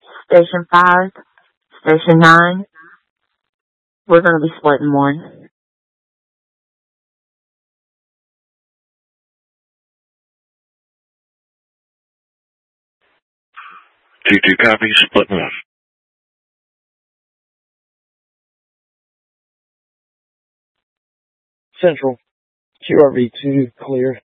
Station 5, Station 9, we're going to be splitting one. T2 copy, split one. Central, QRV2 clear.